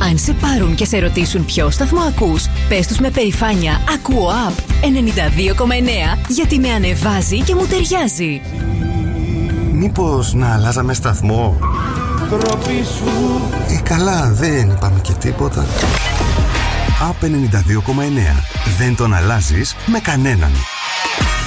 Αν σε πάρουν και σε ρωτήσουν ποιο σταθμό ακούς, πες τους με περηφάνεια «Ακούω Up 92,9» γιατί με ανεβάζει και μου ταιριάζει. Μήπως να αλλάζαμε σταθμό? Καλά, δεν είπαμε και τίποτα. Up 92,9. Δεν τον αλλάζεις με κανέναν.